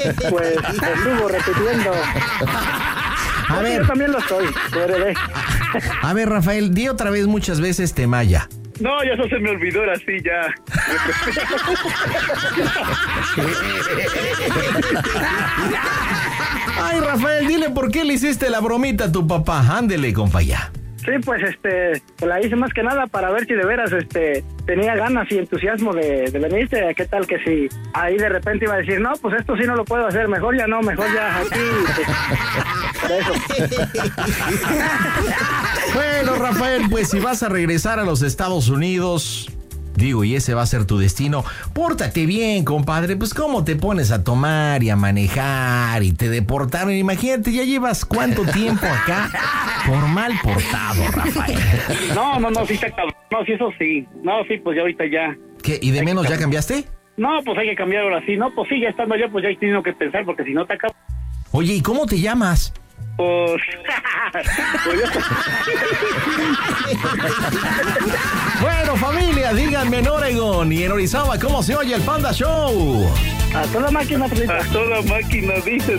Pues estuvo repitiendo. A ver. Yo también lo estoy, bebé. A ver, Rafael, di otra vez muchas veces Temaya. No, ya eso se me olvidó, ahora sí, ya. Ay, Rafael, dile por qué le hiciste la bromita a tu papá. Ándele, compa, ya. Sí, pues la hice más que nada para ver si de veras tenía ganas y entusiasmo de venirte. ¿Qué tal que si ahí de repente iba a decir, no, pues esto sí no lo puedo hacer, mejor ya no, mejor ya aquí. Por eso. Bueno, Rafael, pues si vas a regresar a los Estados Unidos, digo, y ese va a ser tu destino, pórtate bien, compadre. Pues cómo te pones a tomar y a manejar y te deportaron. Imagínate, ya llevas cuánto tiempo acá por mal portado, Rafael. No, sí está cabrón. No, sí, eso sí. No, sí, pues ya ahorita ya. ¿Qué? ¿Y de menos ya cambiaste? No, pues hay que cambiar ahora sí. No, pues sí, ya estando allá, pues ya hay tenido que pensar, porque si no te acaba. Oye, ¿y cómo te llamas? Pues... Bueno, familia, díganme en Oregon y en Orizaba, ¿cómo se oye el Panda Show? A toda máquina, A toda máquina, dices.